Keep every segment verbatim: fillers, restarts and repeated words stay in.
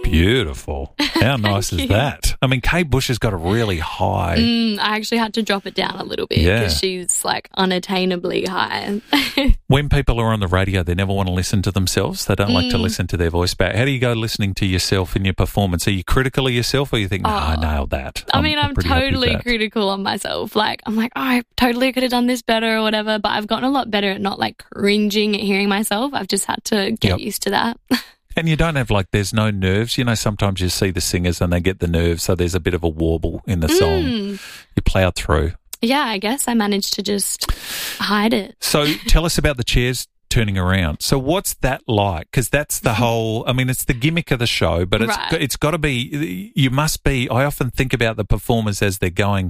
beautiful. How nice is you. that? I mean, Kate Bush has got a really high. Mm, I actually had to drop it down a little bit Yeah. because she's like unattainably high. When people are on the radio, they never want to listen to themselves. They don't like to Mm. listen to their voice back. How do you go listening to yourself in your performance? Are you critical of yourself, or you think, no, I Oh. nailed that? I mean, I'm, pretty happy with totally that. critical on myself. Like, I'm like, oh, I totally could have done this better or whatever, but I've gotten a lot better at not like cringing at hearing myself. I've just had to get Yep. used to that. And you don't have like, there's no nerves. You know, sometimes you see the singers and they get the nerves, so there's a bit of a warble in the song. Mm. You plough through. Yeah, I guess I managed to just hide it. So tell us about the chairs turning around. So what's that like? Because that's the whole, I mean, it's the gimmick of the show, but it's Right. it's got to be, you must be, I often think about the performers as they're going,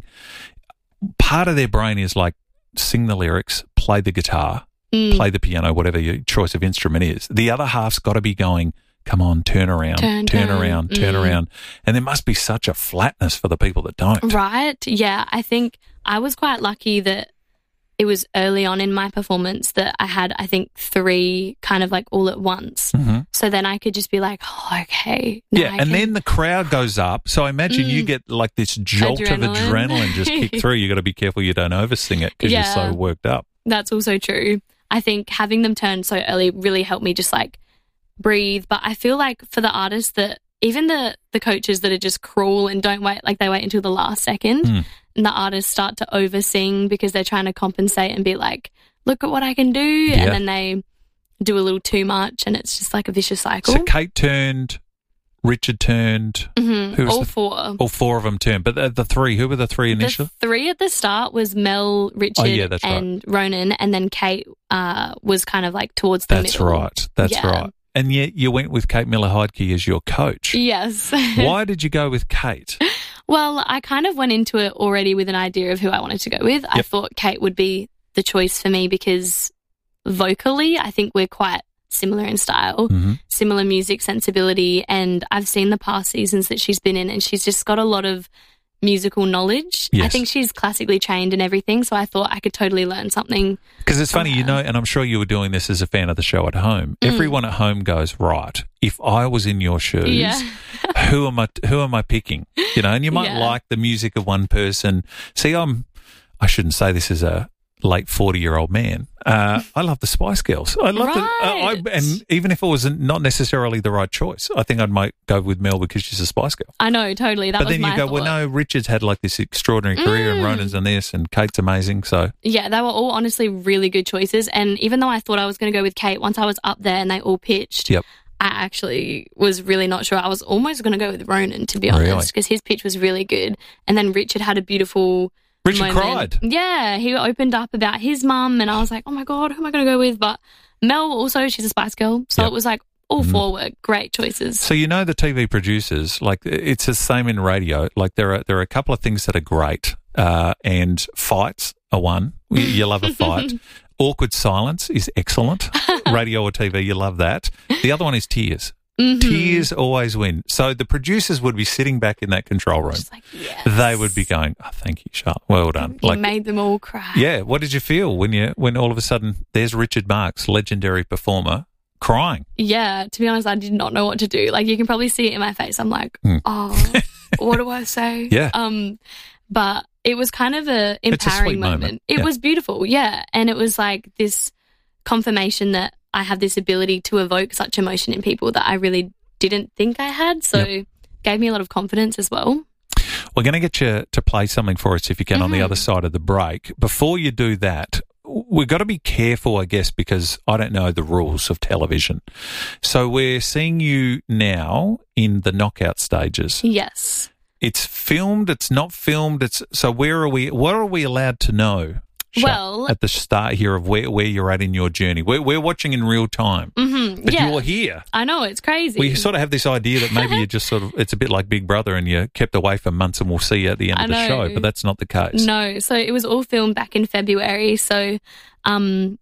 part of their brain is like, sing the lyrics, play the guitar, Mm. play the piano, whatever your choice of instrument is. The other half's got to be going, come on, turn around, Turn, turn, turn. around, turn Mm. around. And there must be such a flatness for the people that don't. Right. Yeah. I think I was quite lucky that it was early on in my performance that I had, I think, three kind of like all at once. Mm-hmm. So then I could just be like, oh, okay. now Yeah, I and can- then the crowd goes up. So I imagine you Mm. get like this jolt of Adrenaline. adrenaline just kick through. You got to be careful you don't oversing it because Yeah. you're so worked up. That's also true. I think having them turn so early really helped me just like breathe. But I feel like for the artists that even the the coaches that are just cruel and don't wait, like they wait until the last second, Mm. and the artists start to oversing because they're trying to compensate and be like, look at what I can do. Yeah. And then they do a little too much and it's just like a vicious cycle. So Kate turned, Richard turned, Mhm. who was All the- four. all four of them turned. But the, the three, who were the three initially? The three at the start was Mel, Richard, Oh, yeah, that's right. and Ronan, and then Kate uh, was kind of like towards the That's middle. right. That's Yeah. right. And yet you went with Kate Miller-Heidke as your coach. Yes. Why did you go with Kate? Well, I kind of went into it already with an idea of who I wanted to go with. I Yep. thought Kate would be the choice for me because vocally, I think we're quite similar in style, hmm similar music sensibility, and I've seen the past seasons that she's been in, and she's just got a lot of musical knowledge. I Yes. think she's classically trained and everything, so I thought I could totally learn something. Because it's funny, you Somehow. know, and I'm sure you were doing this as a fan of the show at home. Mm. Everyone at home goes, right, if I was in your shoes, Yeah. who am I who am I picking? You know, and you might Yeah. like the music of one person. See, I'm I shouldn't say this as a late forty-year-old man. Uh, I love the Spice Girls. I love the, uh, I, Right. and even if it was not necessarily the right choice, I think I might go with Mel because she's a Spice Girl. I know, totally. That but was then my you go, thought. well, no, Richard's had like this extraordinary career, and Mm. Ronan's done this, and Kate's amazing. So Yeah, they were all honestly really good choices. And even though I thought I was going to go with Kate, once I was up there and they all pitched, Yep. I actually was really not sure. I was almost going to go with Ronan, to be Really? honest, because his pitch was really good. And then Richard had a beautiful Richard moment. cried. Yeah, he opened up about his mum, and I was like, oh my God, who am I going to go with? But Mel also, she's a Spice Girl. So Yep. it was like all Mhm. four were great choices. So you know the T V producers, like it's the same in radio. Like there are there are a couple of things that are great, uh, and fights are one. You, you love a fight. Awkward silence is excellent. Radio or T V, you love that. The other one is tears. Mhm. Tears always win. So the producers would be sitting back in that control room. Just like, yes. They would be going, "Oh, thank you, Charlotte. Well done." You Like, made them all cry. yeah. What did you feel when you when all of a sudden there's Richard Marx, legendary performer, crying? Yeah, to be honest, I did not know what to do. Like, you can probably see it in my face. I'm like, Mm. oh, what do I say? Yeah. Um, but it was kind of a It's a empowering sweet moment. moment. It Yeah. was beautiful, yeah. And it was like this confirmation that I have this ability to evoke such emotion in people that I really didn't think I had. So Yep. gave me a lot of confidence as well. We're going to get you to play something for us if you can on the Mhm. other side of the break. Before you do that, we've got to be careful, I guess, because I don't know the rules of television. So we're seeing you now in the knockout stages. Yes. It's filmed, it's not filmed. It's so where are we? What are we allowed to know? Sha- Well- at the start here of where, where you're at in your journey, we're, we're watching in real time, Mm-hmm. but Yeah. you're here. I know, it's crazy. We sort of have this idea that maybe you just sort of, it's a bit like Big Brother and you're kept away for months and we'll see you at the end I of the show, know. but that's not the case. No, so it was all filmed back in February. So um,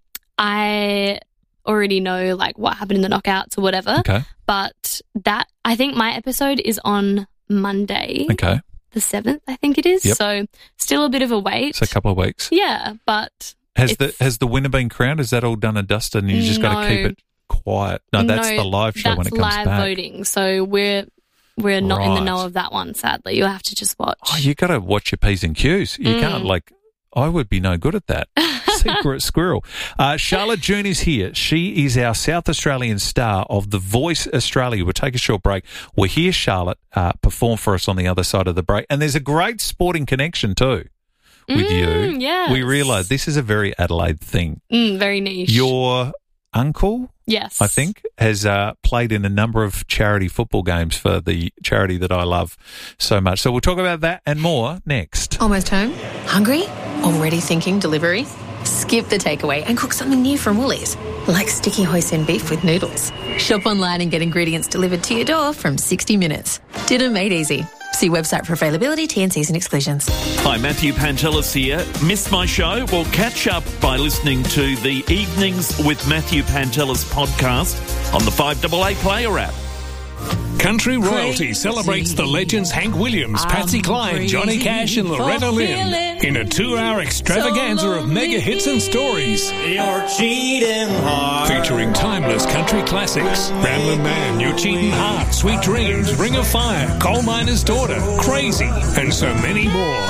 I already know like what happened in the knockouts or whatever. Okay. But that, I think my episode is on Monday, Okay. the seventh, I think it is. Yep. So still a bit of a wait. So a couple of weeks. Yeah, but Has the it's- has the winner been crowned? Is that all done and dusted and you just got to No. keep it quiet? No, that's No, the live show when that's it comes live back. voting. So we're we're not in the Right. know of that one, sadly. You'll have to just watch. Oh, you got to watch your P's and Q's. You Mm. can't, like, I would be no good at that. Secret squirrel. Uh, Charlotte June is here. She is our South Australian star of The Voice Australia. We'll take a short break. We'll hear Charlotte uh, perform for us on the other side of the break. And there's a great sporting connection too with Mm, you. yes. We realise this is a very Adelaide thing. Mm, very niche. Your uncle, yes. I think, has uh, played in a number of charity football games for the charity that I love so much. So we'll talk about that and more next. Almost home? Hungry? Already thinking delivery? Skip the takeaway and cook something new from Woolies, like sticky hoisin beef with noodles. Shop online and get ingredients delivered to your door from sixty minutes. Dinner made easy. See website for availability, T and Cs and exclusions. Hi, Matthew Pantelis here. Missed my show? Well, catch up by listening to the Evenings with Matthew Pantelis podcast on the five A A Player app. Country Royalty celebrates the legends Hank Williams, Patsy Cline, Johnny Cash and Loretta Lynn in a two-hour extravaganza of mega hits and stories. You're cheating hard. Featuring timeless country classics, Ramblin' Man, Your Cheating Heart, Sweet Dreams, Ring of Fire, Coal Miner's Daughter, Crazy, and so many more.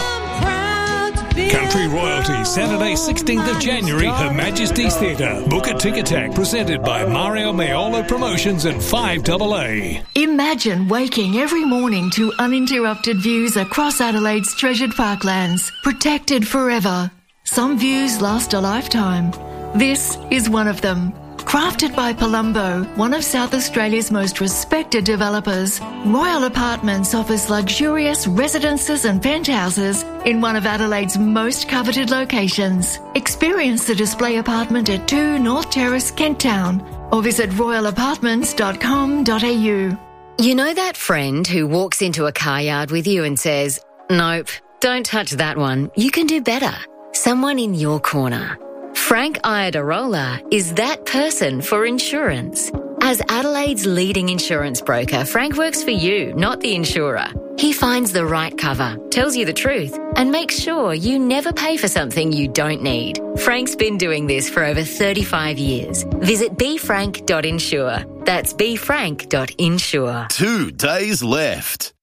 Country Royalty, Saturday sixteenth of January, Her Majesty's Theatre. Book at Ticketek, presented by Mario Maiolo Promotions and five A A. Imagine waking every morning to uninterrupted views across Adelaide's treasured parklands, protected forever. Some views last a lifetime. This is one of them. Crafted by Palumbo, one of South Australia's most respected developers, Royal Apartments offers luxurious residences and penthouses in one of Adelaide's most coveted locations. Experience the display apartment at two North Terrace, Kent Town, or visit royal apartments dot com dot a u. You know that friend who walks into a car yard with you and says, "Nope, don't touch that one. You can do better." Someone in your corner. Frank Iadarola is that person for insurance. As Adelaide's leading insurance broker, Frank works for you, not the insurer. He finds the right cover, tells you the truth, and makes sure you never pay for something you don't need. Frank's been doing this for over thirty-five years. Visit be frank dot insure. That's be frank dot insure. Two days left.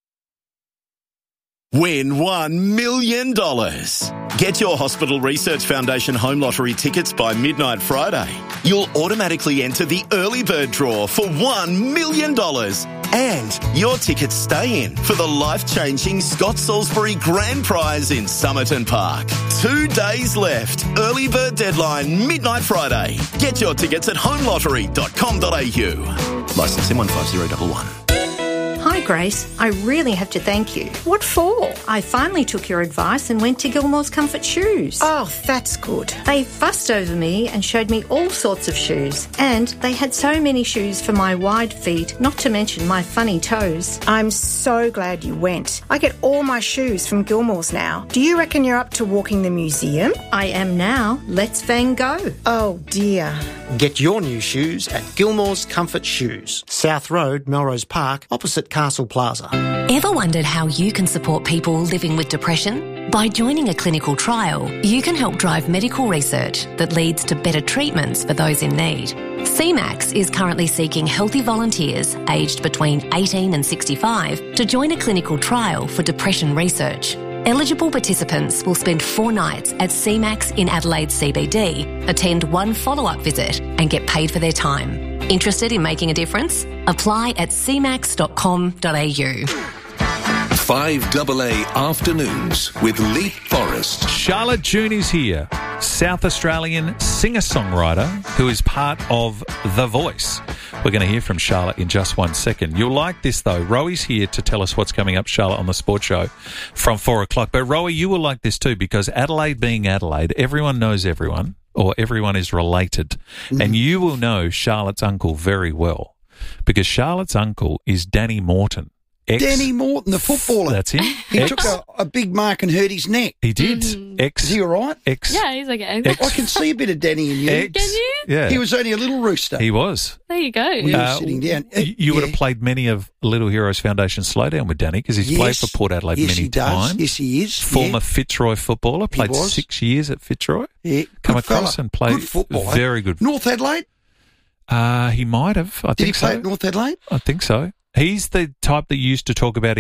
Win one million dollars. Get your Hospital Research Foundation home lottery tickets by midnight Friday. You'll automatically enter the early bird draw for one million dollars. And your tickets stay in for the life-changing Scott Salisbury Grand Prize in Somerton Park. Two days left. Early bird deadline, midnight Friday. Get your tickets at home lottery dot com dot a u. Licence M one five zero one one. Hi Grace, I really have to thank you. What for? I finally took your advice and went to Gilmore's Comfort Shoes. Oh, that's good. They fussed over me and showed me all sorts of shoes. And they had so many shoes for my wide feet, not to mention my funny toes. I'm so glad you went. I get all my shoes from Gilmore's now. Do you reckon you're up to walking the museum? I am now. Let's Van Gogh. Oh dear. Get your new shoes at Gilmore's Comfort Shoes, South Road, Melrose Park, opposite Castle Plaza. Ever wondered how you can support people living with depression? By joining a clinical trial, you can help drive medical research that leads to better treatments for those in need. C MAX is currently seeking healthy volunteers aged between eighteen and sixty-five to join a clinical trial for depression research. Eligible participants will spend four nights at C MAX in Adelaide C B D, attend one follow-up visit and get paid for their time. Interested in making a difference? Apply at c max dot com dot a u. five A A Afternoons with Leap Forrest. Charlotte June is here, South Australian singer-songwriter who is part of The Voice. We're going to hear from Charlotte in just one second. You'll like this, though. Roey's here to tell us what's coming up, Charlotte, on the Sports Show from four o'clock. But, Roey, you will like this too, because Adelaide being Adelaide, everyone knows everyone, or everyone is related. Mm. And you will know Charlotte's uncle very well, because Charlotte's uncle is Danny Morton. Ex- Danny Morton, the footballer. That's him. He Ex- took a, a big mark and hurt his neck. He did. Mm. Ex- Is he all right? Ex- Yeah, he's okay. Ex- I can see a bit of Danny in you. Ex- Can you? Yeah. He was only a little rooster. He was. There you go. When he was Uh, sitting down. Uh, You, you would yeah. have played many of Little Heroes Foundation Slowdown with Danny, because he's Yes. played for Port Adelaide yes, many he does. times. Yes, he is. Former yeah. Fitzroy footballer, played was. six years at Fitzroy. Yeah. Come Good across fella. and played Good footballer. very good. North Adelaide? Uh, he might have. I Did he think so. play at North Adelaide? I think so. He's the type that used to talk about